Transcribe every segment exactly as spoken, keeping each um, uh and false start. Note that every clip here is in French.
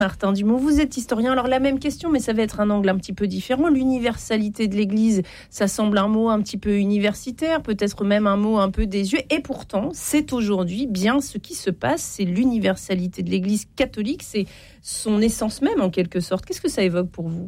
Martin Dumont, vous êtes historien. Alors la même question, mais ça va être un angle un petit peu différent. L'universalité de l'Église, ça semble un mot un petit peu universitaire, peut-être même un mot un peu désuet. Et pourtant, c'est aujourd'hui bien ce qui se passe. C'est l'universalité de l'Église catholique. C'est son essence même, en quelque sorte. Qu'est-ce que ça évoque pour vous ?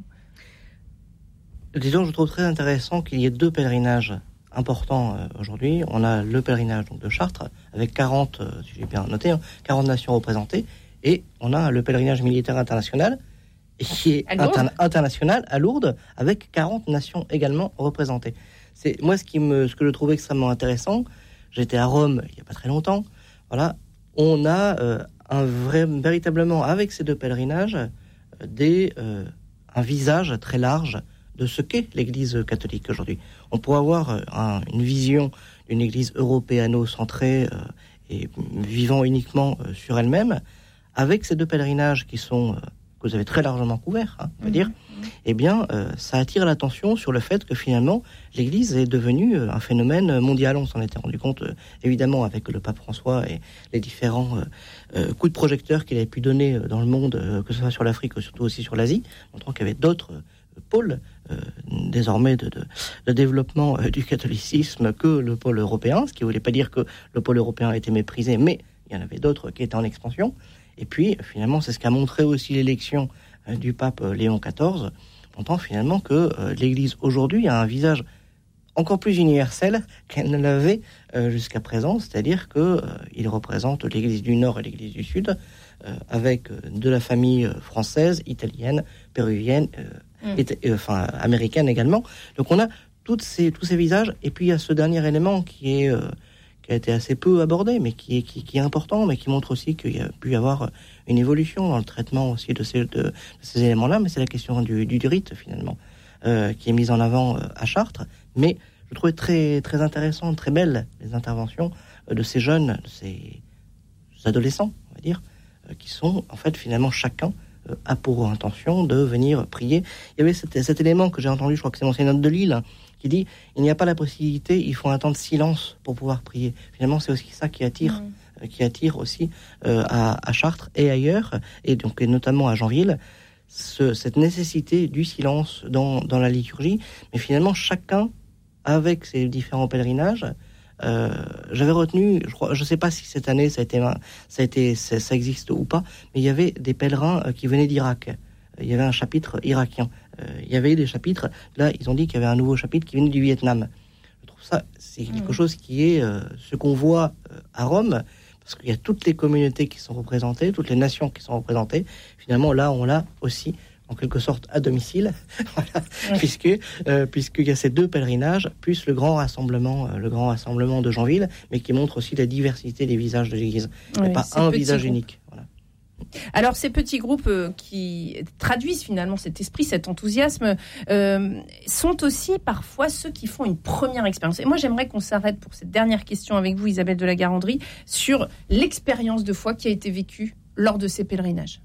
Disons, je trouve très intéressant qu'il y ait deux pèlerinages importants euh, aujourd'hui. On a le pèlerinage donc, de Chartres, avec quarante, euh, si j'ai bien noté, hein, quarante nations représentées. Et on a le pèlerinage militaire international, qui est inter- international à Lourdes, avec quarante nations également représentées. C'est moi ce qui me, ce que je trouve extrêmement intéressant. J'étais à Rome il y a pas très longtemps. Voilà, on a euh, un vrai, véritablement avec ces deux pèlerinages, euh, des euh, un visage très large de ce qu'est l'Église catholique aujourd'hui. On pourrait avoir euh, un, une vision d'une Église européano-centrée euh, et vivant uniquement euh, sur elle-même. Avec ces deux pèlerinages qui sont, euh, que vous avez très largement couverts, hein, on peut mmh, dire, mmh. eh bien, euh, ça attire l'attention sur le fait que finalement, l'Église est devenue euh, un phénomène mondial. On s'en était rendu compte, euh, évidemment, avec le pape François et les différents euh, euh, coups de projecteur qu'il avait pu donner euh, dans le monde, euh, que ce soit sur l'Afrique, ou surtout aussi sur l'Asie, montrant qu'il y avait d'autres euh, pôles, euh, désormais, de, de, de développement euh, du catholicisme que le pôle européen, ce qui ne voulait pas dire que le pôle européen était méprisé, mais il y en avait d'autres qui étaient en expansion. Et puis, finalement, c'est ce qu'a montré aussi l'élection euh, du pape euh, Léon quatorze, montrant finalement que euh, l'Église aujourd'hui a un visage encore plus universel qu'elle ne l'avait euh, jusqu'à présent, c'est-à-dire qu'il euh, représente l'Église du Nord et l'Église du Sud, euh, avec euh, de la famille euh, française, italienne, péruvienne, euh, mmh. et, et, enfin américaine également. Donc on a toutes ces, tous ces visages, et puis il y a ce dernier élément qui est... Euh, qui a été assez peu abordé, mais qui est, qui, qui est important, mais qui montre aussi qu'il y a pu y avoir une évolution dans le traitement aussi de ces, de, de ces éléments-là, mais c'est la question du, du, du rite, finalement, euh, qui est mise en avant euh, à Chartres. Mais je trouvais très, très intéressant, très belle, les interventions euh, de ces jeunes, de ces adolescents, on va dire, euh, qui sont, en fait, finalement, chacun euh, a pour intention de venir prier. Il y avait cet, cet élément que j'ai entendu, je crois que c'est Monseigneur de Lille, hein, qui dit il n'y a pas la possibilité, il faut un temps de silence pour pouvoir prier. Finalement, c'est aussi ça qui attire, mmh. euh, qui attire aussi euh, à, à Chartres et ailleurs, et donc et notamment à Janville, ce, cette nécessité du silence dans, dans la liturgie. Mais finalement, chacun, avec ses différents pèlerinages, euh, j'avais retenu, je crois, je sais pas si cette année ça a été, ça a été, ça, ça existe ou pas, mais il y avait des pèlerins qui venaient d'Irak. Il y avait un chapitre irakien. Euh, il y avait des chapitres, là ils ont dit qu'il y avait un nouveau chapitre qui venait du Vietnam. Je trouve ça, c'est quelque mmh. chose qui est euh, ce qu'on voit euh, à Rome, parce qu'il y a toutes les communautés qui sont représentées, toutes les nations qui sont représentées. Finalement, là, on l'a aussi, en quelque sorte, à domicile, voilà, mmh. puisque euh, puisqu'il y a ces deux pèlerinages, plus le grand rassemblement, euh, le grand rassemblement de Janville, mais qui montre aussi la diversité des visages de l'Église. Il n'y a pas un visage groupe. unique. Voilà. Alors ces petits groupes euh, qui traduisent finalement cet esprit, cet enthousiasme, euh, sont aussi parfois ceux qui font une première expérience. Et moi j'aimerais qu'on s'arrête pour cette dernière question avec vous, Isabelle de la Garandrie, sur l'expérience de foi qui a été vécue lors de ces pèlerinages.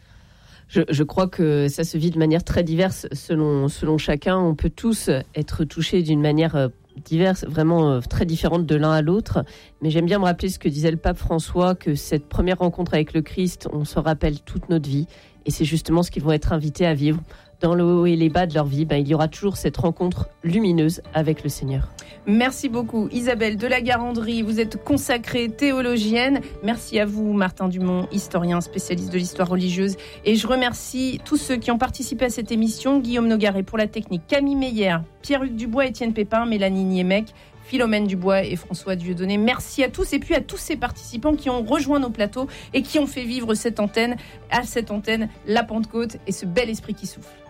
Je, je crois que ça se vit de manière très diverse selon, selon chacun. On peut tous être touchés d'une manière euh, diverses, vraiment euh, très différentes de l'un à l'autre. Mais j'aime bien me rappeler ce que disait le pape François, que cette première rencontre avec le Christ, on se rappelle toute notre vie. Et c'est justement ce qu'ils vont être invités à vivre. Dans le haut et les bas de leur vie, ben, il y aura toujours cette rencontre lumineuse avec le Seigneur. Merci beaucoup Isabelle de la Garandrie, vous êtes consacrée théologienne. Merci à vous Martin Dumont, historien spécialiste de l'histoire religieuse. Et je remercie tous ceux qui ont participé à cette émission. Guillaume Nogaret pour la technique, Camille Meyer, Pierre-Hugues Dubois, Étienne Pépin, Mélanie Niemec, Philomène Dubois et François Dieudonné. Merci à tous et puis à tous ces participants qui ont rejoint nos plateaux et qui ont fait vivre cette antenne, à cette antenne, la Pentecôte et ce bel esprit qui souffle.